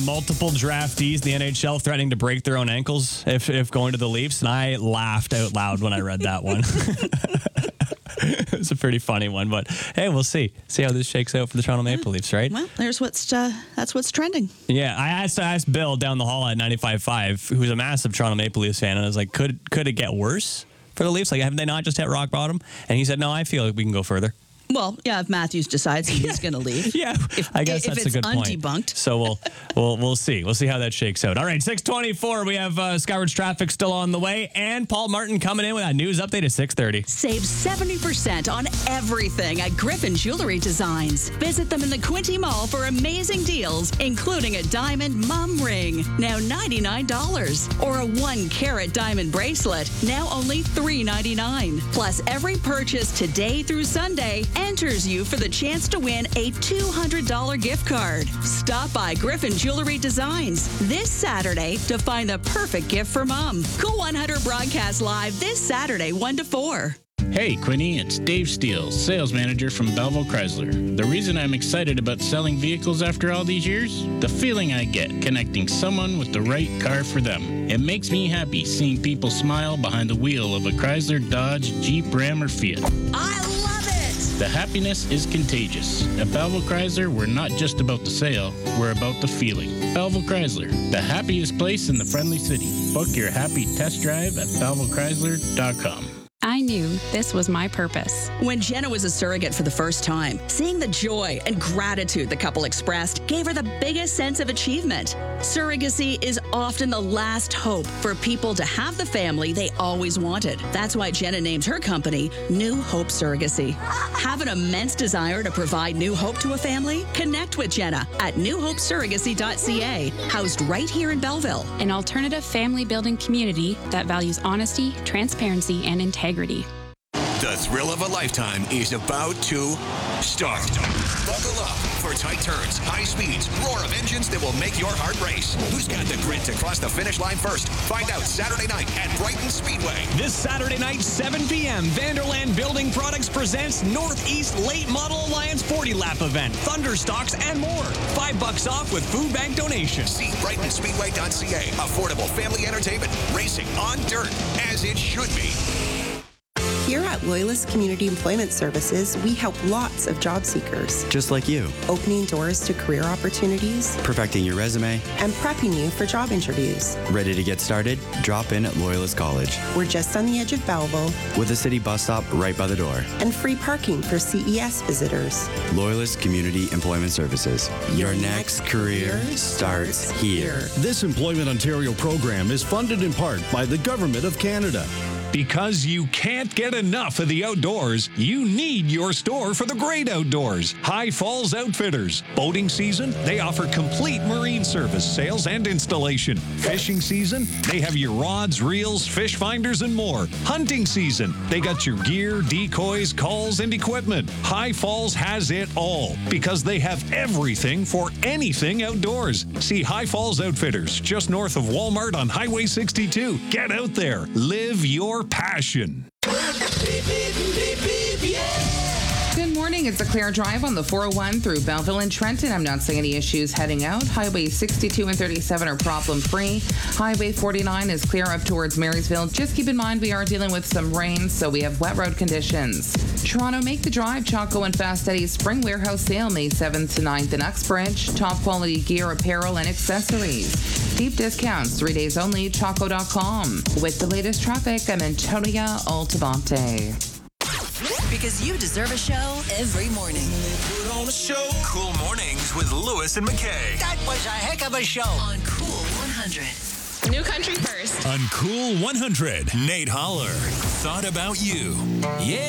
Multiple draftees in the NHL threatening to break their own ankles if going to the Leafs, and I laughed out loud when I read that one. It's a pretty funny one, but hey, we'll see how this shakes out for the Toronto Maple Leafs, right? Well, that's what's trending. Yeah, I asked Bill down the hall at 95.5, who's a massive Toronto Maple Leafs fan, and I was like, could it get worse for the Leafs? Like, haven't they not just hit rock bottom? And he said, no, I feel like we can go further. Well, yeah, if Matthews decides he's going to leave. Yeah, I guess that's a good point. If it's undebunked. So we'll see. We'll see how that shakes out. All right, 6:24. We have Skywards traffic still on the way, and Paul Martin coming in with that news update at 6:30. Save 70% on everything at Griffin Jewelry Designs. Visit them in the Quinte Mall for amazing deals, including a diamond mum ring, now $99, or a 1-carat diamond bracelet, now only $3.99. Plus, every purchase today through Sunday enters you for the chance to win a $200 gift card. Stop by Griffin Jewelry Designs this Saturday to find the perfect gift for mom. Cool 100 broadcast live this Saturday 1 to 4. Hey, Quinny, it's Dave Steele, sales manager from Belleville Chrysler. The reason I'm excited about selling vehicles after all these years? The feeling I get connecting someone with the right car for them. It makes me happy seeing people smile behind the wheel of a Chrysler, Dodge, Jeep, Ram, or Fiat. I love it! The happiness is contagious. At Belleville Chrysler, we're not just about the sale, we're about the feeling. Belleville Chrysler, the happiest place in the friendly city. Book your happy test drive at BellevilleChrysler.com. I knew this was my purpose. When Jenna was a surrogate for the first time, seeing the joy and gratitude the couple expressed gave her the biggest sense of achievement. Surrogacy is often the last hope for people to have the family they always wanted. That's why Jenna named her company New Hope Surrogacy. Have an immense desire to provide new hope to a family? Connect with Jenna at newhopesurrogacy.ca, housed right here in Belleville. An alternative family building community that values honesty, transparency, and integrity. The thrill of a lifetime is about to start. Buckle up for tight turns, high speeds, roar of engines that will make your heart race. Who's got the grit to cross the finish line first? Find out Saturday night at Brighton Speedway. This Saturday night, 7 p.m., Vanderland Building Products presents Northeast Late Model Alliance 40-lap event, Thunderstocks, and more. $5 off with food bank donation. See BrightonSpeedway.ca. Affordable family entertainment, racing on dirt, as it should be. Here at Loyalist Community Employment Services, we help lots of job seekers. Just like you. Opening doors to career opportunities. Perfecting your resume. And prepping you for job interviews. Ready to get started? Drop in at Loyalist College. We're just on the edge of Belleville. With a city bus stop right by the door. And free parking for CES visitors. Loyalist Community Employment Services. Your next career starts here. This Employment Ontario program is funded in part by the Government of Canada. Because you can't get enough of the outdoors, you need your store for the great outdoors. High Falls Outfitters. Boating season, they offer complete marine service, sales, and installation. Fishing season, they have your rods, reels, fish finders, and more. Hunting season, they got your gear, decoys, calls, and equipment. High Falls has it all because they have everything for anything outdoors. See High Falls Outfitters, just north of Walmart on Highway 62. Get out there. Live your passion. Good morning. It's a clear drive on the 401 through Belleville and Trenton. I'm not seeing any issues heading out. Highway 62 and 37 are problem-free. Highway 49 is clear up towards Marysville. Just keep in mind we are dealing with some rain, so we have wet road conditions. Toronto, make the drive. Choco and Fast Eddie's Spring Warehouse Sale, May 7th to 9th in Uxbridge. Top quality gear, apparel, and accessories. Deep discounts, 3 days only, choco.com. With the latest traffic, I'm Antonia Altamonte. Because you deserve a show every morning. Put on a show. Cool Mornings with Lewis and McKay. That was a heck of a show. On Cool 100. New country first. On Cool 100, Nate Holler. Thought about you. Yeah.